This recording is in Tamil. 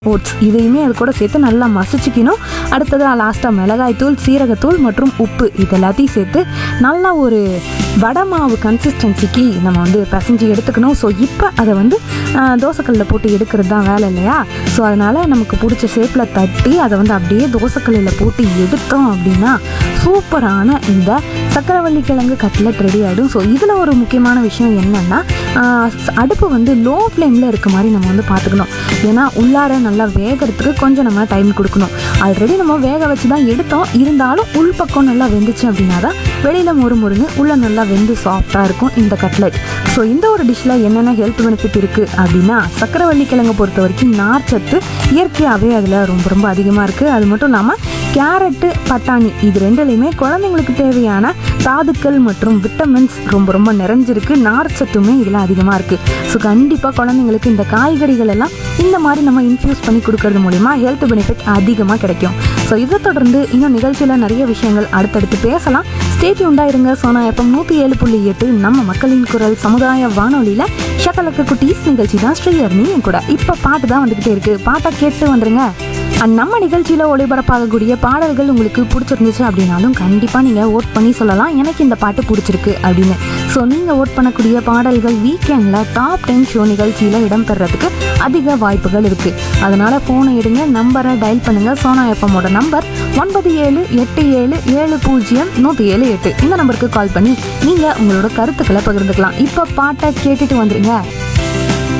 ஓட்ஸ் இதையுமே அது கூட சேர்த்து நல்லா மசிச்சுக்கணும். அடுத்ததாக லாஸ்ட்டாக மிளகாய்த்தூள், சீரகத்தூள் மற்றும் உப்பு இது எல்லாத்தையும் சேர்த்து நல்லா ஒரு வடை மாவு கன்சிஸ்டன்சிக்கு நம்ம வந்து பிசைஞ்சு எடுத்துக்கணும். ஸோ இப்போ அதை வந்து தோசைக்கல்லில் போட்டு எடுக்கிறது தான் வேலை இல்லையா? ஸோ அதனால் நமக்கு பிடிச்ச ஷேப்பில் தட்டி அதை வந்து அப்படியே தோசைக்கல்லில் போட்டு எடுத்தோம் அப்படின்னா சூப்பரான இந்த சக்கரவள்ளி கிழங்கு கட்லெட் ரெடி ஆகிடும். ஸோ இதில் ஒரு முக்கியமான விஷயம் என்னென்னா, அடுப்பு வந்து லோ ஃப்ளேமில் இருக்க மாதிரி நம்ம வந்து பார்த்துக்கணும். ஏன்னா உள்ளார நல்லா வேகிறதுக்கு கொஞ்சம் நம்ம டைம் கொடுக்கணும். ஆல்ரெடி நம்ம வேக வச்சு தான் எடுத்தோம், இருந்தாலும் உள் பக்கம் நல்லா வெந்துச்சு அப்படின்னா தான் வெளியில் மொறுமொறுன்னு உள்ளே நல்லா வெந்து சாஃப்டாக இருக்கும் இந்த கட்லெட். ஸோ இந்த ஒரு டிஷ்ஷில் என்னென்ன ஹெல்த் பெனிஃபிட் இருக்குது அப்படின்னா, சக்கரவள்ளி கிழங்கை பொறுத்த வரைக்கும் நார்ச்சத்து இயற்கையாகவே அதில் ரொம்ப ரொம்ப அதிகமாக இருக்குது. அது மட்டும் இல்லாமல் கேரட்டு, பட்டாணி இது ரெண்டுலேயுமே குழந்தைங்களுக்கு தேவையான தாதுக்கள் மற்றும் விட்டமின்ஸ் ரொம்ப ரொம்ப நிறைஞ்சிருக்கு. நார்ச்சத்துமே இதில் அதிகமாக இருக்குது. ஸோ கண்டிப்பாக குழந்தைங்களுக்கு இந்த காய்கறிகள் எல்லாம் இந்த மாதிரி நம்ம இன்ஃப்யூஸ் பண்ணி கொடுக்கறது மூலிமா ஹெல்த் பெனிஃபிட் அதிகமாக கிடைக்கும். ஸோ இதை தொடர்ந்து இன்னும் நிகழ்ச்சியில் நிறைய விஷயங்கள் அடுத்தடுத்து பேசலாம். ஸ்டே டியூன்டா இருங்க. சோனா எஃப்எம் 107.8 நம்ம மக்களின் குரல் சமுதாய வானொலியில் ஷக்கலக்கு குட்டீஸ் நிகழ்ச்சி தான் ஸ்ரீஹரணி என் கூட. இப்போ பாட்டு தான் வந்துக்கிட்டே இருக்குது, பாட்டை கேட்டு வந்துருங்க. நம்ம நிகழ்ச்சியில் ஒளிபரப்பாகக்கூடிய பாடல்கள் உங்களுக்கு பிடிச்சிருந்துச்சு அப்படின்னாலும் கண்டிப்பாக நீங்கள் ஓட் பண்ணி சொல்லலாம் எனக்கு இந்த பாட்டு பிடிச்சிருக்கு அப்படின்னு. ஸோ நீங்கள் ஓட் பண்ணக்கூடிய பாடல்கள் வீக்கெண்டில் டாப் 10 ஷோ நிகழ்ச்சியில் இடம்பெறதுக்கு அதிக வாய்ப்புகள் இருக்குது. அதனால் ஃபோனை எடுங்க, நம்பரை டயல் பண்ணுங்கள். சோனா எஃப்எம்மோட நம்பர் 9787700178. இந்த நம்பருக்கு கால் பண்ணி நீங்கள் உங்களோட கருத்துக்களை பகிர்ந்துக்கலாம். இப்போ பாட்டை கேட்டுட்டு வந்துடுங்க.